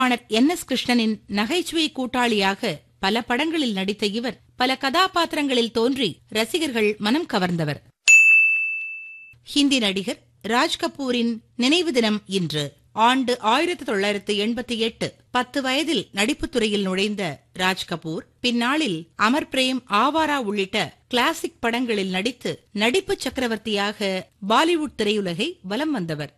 என்.எஸ். கிருஷ்ணனின் நகைச்சுவை கூட்டாளியாக பல படங்களில் நடித்த இவர் பல கதாபாத்திரங்களில் தோன்றி ரசிகர்கள் மனம் கவர்ந்தவர். ஹிந்தி நடிகர் ராஜ் கபூரின் நினைவு தினம் இன்று. ஆண்டு 1988. 10 வயதில் நடிப்புத் துறையில் நுழைந்த ராஜ் கபூர் பின்னாளில் அமர் பிரேம், ஆவாரா உள்ளிட்ட கிளாசிக் படங்களில் நடித்து நடிப்பு சக்கரவர்த்தியாக பாலிவுட் திரையுலகை வலம் வந்தவர்.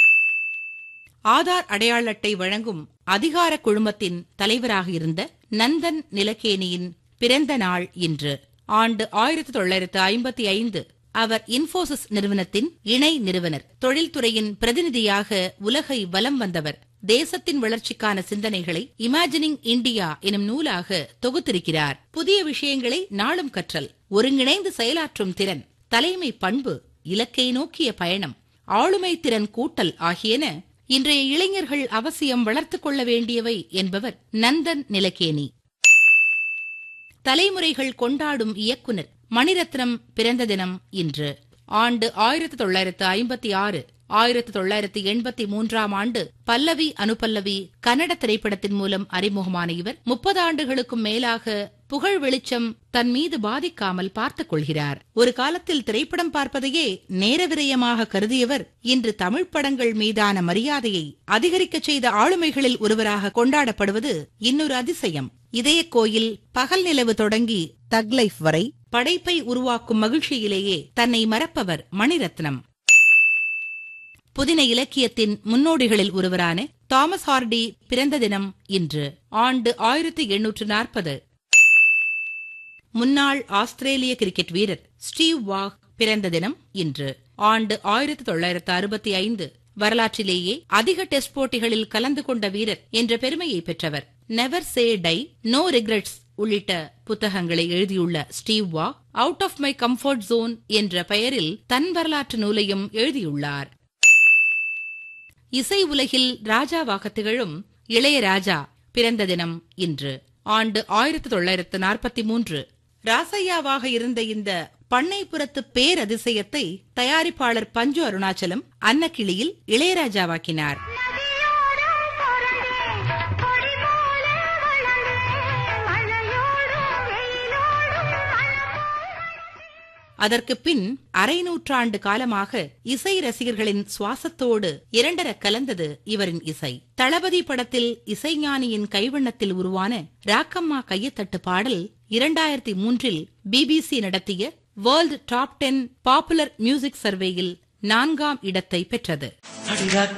ஆதார் அடையாள அட்டை வழங்கும் அதிகார குழுமத்தின் தலைவராக இருந்த நந்தன் நிலகேனியின் பிறந்த நாள் இன்று. ஆண்டு 1955. அவர் இன்போசிஸ் நிறுவனத்தின் இணை நிறுவனர். தொழில்துறையின் பிரதிநிதியாக உலகை வலம் வந்தவர். தேசத்தின் வளர்ச்சிக்கான சிந்தனைகளை இமேஜினிங் இண்டியா எனும் நூலாக தொகுத்திருக்கிறார். புதிய விஷயங்களை நாளும் கற்றல், ஒருங்கிணைந்து செயலாற்றும் திறன், தலைமை பண்பு, இலக்கை நோக்கிய பயணம், ஆளுமை திறன் கூட்டல் ஆகியன இன்றைய இளைஞர்கள் அவசியம் வளர்த்துக் கொள்ள வேண்டியவை என்பவர் நந்தன் நிலகேனி. தலைமுறைகள் கொண்டாடும் இயக்குனர் மணிரத்னம் பிறந்த தினம் இன்று. ஆண்டு 1956. 1983ஆம் ஆண்டு பல்லவி அனுபல்லவி கன்னட திரைப்படத்தின் மூலம் அறிமுகமான இவர் 30 ஆண்டுகளுக்கும் மேலாக புகழ் வெளிச்சம் தன் மீது பாதிக்காமல் பார்த்துக் கொள்கிறார். ஒரு காலத்தில் திரைப்படம் பார்ப்பதையே நேர விரயமாக கருதியவர் இன்று தமிழ் படங்கள் மீதான மரியாதையை அதிகரிக்கச் செய்த ஆளுமைகளில் ஒருவராக கொண்டாடப்படுவது இன்னொரு அதிசயம். இதய கோயில், பகல் நிலவு தொடங்கி தக் லைஃப் வரை படைப்பை உருவாக்கும் மகிழ்ச்சியிலேயே தன்னை மறப்பவர் மணிரத்னம். புதின இலக்கியத்தின் முன்னோடிகளில் ஒருவரான தாமஸ் ஹார்டி பிறந்த தினம் இன்று. ஆண்டு 1840. முன்னாள் ஆஸ்திரேலிய கிரிக்கெட் வீரர் ஸ்டீவ் வாக் பிறந்த தினம் இன்று. ஆண்டு 1965. வரலாற்றிலேயே அதிக டெஸ்ட் போட்டிகளில் கலந்து கொண்ட வீரர் என்ற பெருமையை பெற்றவர். Never say tie, no regrets உள்ளிட்ட புத்தகங்களை எழுதியுள்ள Steve Waugh out of my comfort zone என்ற பெயரில் தன் வரலாற்று நூலையும் எழுதியுள்ளார். இசை உலகில் ராஜாவாக திகழும் இளையராஜா பிறந்த தினம் இன்று. ஆண்டு 1943. ராசையாவாக இருந்த இந்த பண்ணைப்புறத்து பேரதிசயத்தை தயாரிப்பாளர் பஞ்சு அருணாச்சலம் அன்னக்கிளியில் இளையராஜாவாக்கினார். அதற்கு பின் அரை நூற்றாண்டு காலமாக இசை ரசிகர்களின் சுவாசத்தோடு இரண்டர கலந்தது இவரின் இசை. தளபதி படத்தில் இசைஞானியின் கைவண்ணத்தில் உருவான ராக்கம்மா கையத்தட்டு பாடல் 2003இல் BBC நடத்திய வேர்ல்ட் டாப் 10 பாப்புலர் மியூசிக் சர்வேயில் 4ஆம் இடத்தை பெற்றது.